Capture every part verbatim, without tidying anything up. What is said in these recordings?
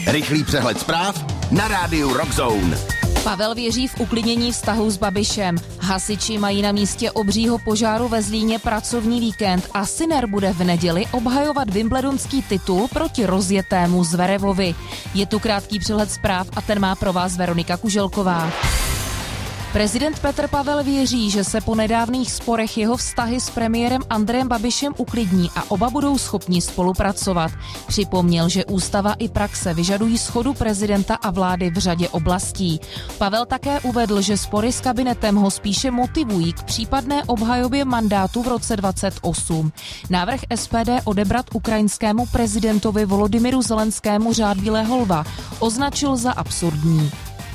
Rychlý přehled zpráv na rádiu Rock Zone. Pavel věří v uklidnění vztahu s Babišem. Hasiči mají na místě obřího požáru ve Zlíně pracovní víkend a Sinner bude v neděli obhajovat wimbledonský titul proti rozjetému Zverevovi. Je tu krátký přehled zpráv a ten má pro vás Veronika Kuželková. Prezident Petr Pavel věří, že se po nedávných sporech jeho vztahy s premiérem Andrejem Babišem uklidní a oba budou schopni spolupracovat. Připomněl, že ústava i praxe vyžadují shodu prezidenta a vlády v řadě oblastí. Pavel také uvedl, že spory s kabinetem ho spíše motivují k případné obhajobě mandátu v roce dvacet osm. Návrh S P D odebrat ukrajinskému prezidentovi Volodymyru Zelenskému řád Bílého lva označil za absurdní.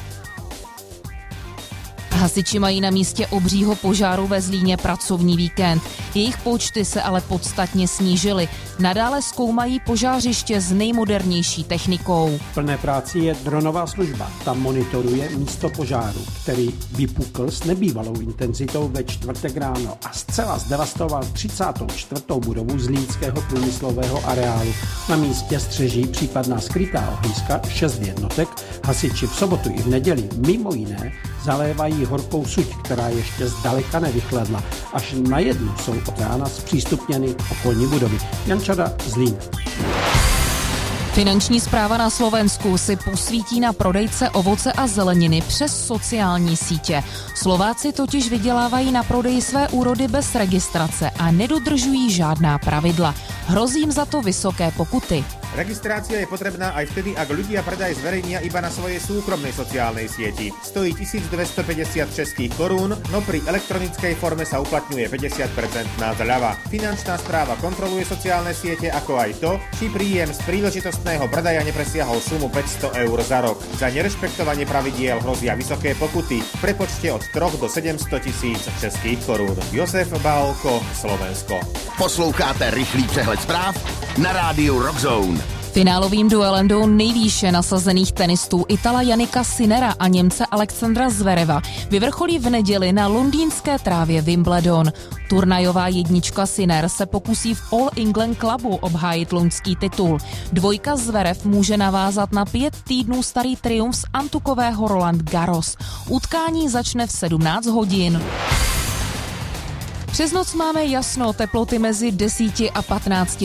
Hasiči mají na místě obřího požáru ve Zlíně pracovní víkend. Jejich počty se ale podstatně snížily. Nadále zkoumají požářiště s nejmodernější technikou. V plné práci je dronová služba. Tam monitoruje místo požáru, který vypukl s nebývalou intenzitou ve čtvrtek ráno a zcela zdevastoval třicátou čtvrtou budovu zlínského průmyslového areálu. Na místě střeží případná skrytá ohniska šest jednotek. Hasiči v sobotu i v neděli mimo jiné zalévají horkou suť, která ještě zdaleka nevychladla. Až na jednu jsou od rána zpřístupněny okolní budovy. Jan Čada, Zlín. Finanční správa na Slovensku si posvítí na prodejce ovoce a zeleniny přes sociální sítě. Slováci totiž vydělávají na prodeji své úrody bez registrace a nedodržují žádná pravidla. Hrozí jim za to vysoké pokuty. Registrácia je potrebná aj vtedy, ak ľudia predaj zverejnia iba na svojej súkromnej sociálnej sieti. Stojí tisícdvestopäťdesiat českých korún, no pri elektronickej forme sa uplatňuje päťdesiat percent zľava. Finančná správa kontroluje sociálne siete, ako aj to, či príjem z príležitostného predaja nepresiahol sumu päťsto eur za rok. Za nerešpektovanie pravidiel hrozia vysoké pokuty v prepočte od troch do sedemsto tisíc českých korún. Josef Bálko, Slovensko. Posloucháte rychlý přehled zpráv na rádiu Rock Zone. Finálovým duelem dvou nejvýše nasazených tenistů Itala Jannika Sinnera a Němce Alexandra Zvereva vyvrcholí v neděli na londýnské trávě Wimbledon. Turnajová jednička Sinner se pokusí v All England Clubu obhájit loňský titul. Dvojka Zverev může navázat na pět týdnů starý triumf z antukového Roland Garros. Utkání začne v sedmnáct hodin. Přes noc máme jasno, teploty mezi deseti a patnácti